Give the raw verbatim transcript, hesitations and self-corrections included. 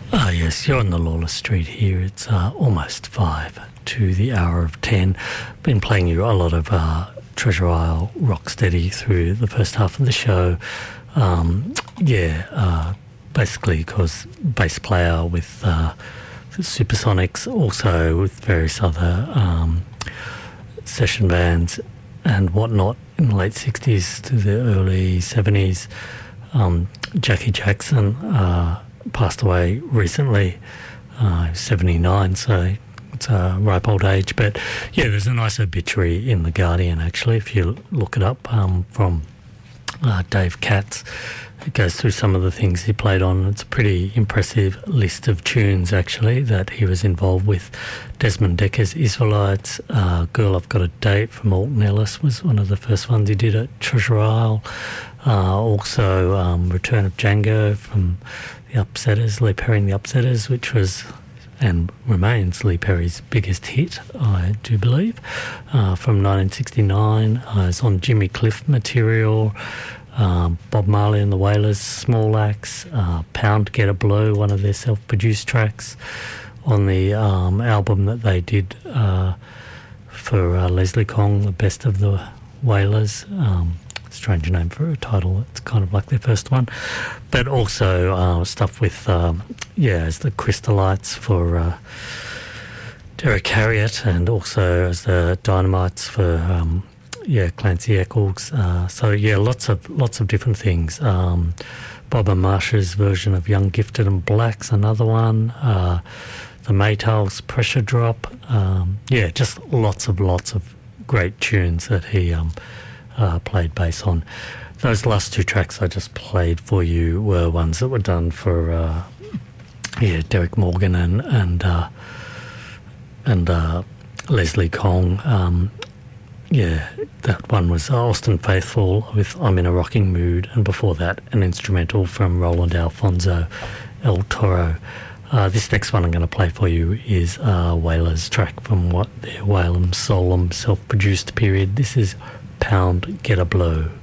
Ah, yes, you're on the Lawless Street here. It's uh, almost five to the hour of ten. Been playing you a lot of uh, Treasure Isle Rocksteady through the first half of the show. Um, yeah, uh, basically because bass player with uh, Supersonics, also with various other um, session bands and whatnot in the late sixties to the early seventies. Um, Jackie Jackson uh, passed away recently, uh, seventy-nine, so it's a ripe old age. But yeah, there's a nice obituary in The Guardian, actually, if you look it up, um, from uh, Dave Katz. It goes through some of the things he played on. It's a pretty impressive list of tunes, actually, that he was involved with. Desmond Decker's Israelites, uh, Girl I've Got a Date from Alton Ellis was one of the first ones he did at Treasure Isle. Uh, also um, Return of Django from the Upsetters, Lee Perry and the Upsetters, which was and remains Lee Perry's biggest hit, I do believe, uh, from nineteen sixty-nine. Uh, it's on Jimmy Cliff material. Um, Bob Marley and the Wailers, Small Axe, uh, Pound Get a Blow, one of their self-produced tracks on the um, album that they did uh, for uh, Leslie Kong, The Best of the Wailers. Um, strange name for a title. It's kind of like their first one. But also uh, stuff with, um, yeah, as the Crystallites for uh, Derek Harriott, and also as the Dynamites for... Um, Yeah, Clancy Eccles. Uh, so yeah, lots of lots of different things. Um, Bob and Marsha's version of Young, Gifted and Black's another one. Uh, the Maytals, Pressure Drop. Um, yeah, just lots of lots of great tunes that he um, uh, played bass on. Those last two tracks I just played for you were ones that were done for uh, yeah Derek Morgan and and uh, and uh, Leslie Kong. Um, Yeah, that one was Austin Faithful with I'm in a Rocking Mood, and before that, an instrumental from Roland Alfonso, El Toro. Uh, this next one I'm going to play for you is uh, Wailers' track from what their Whalum Solemn self-produced period. This is Pound Get a Blow.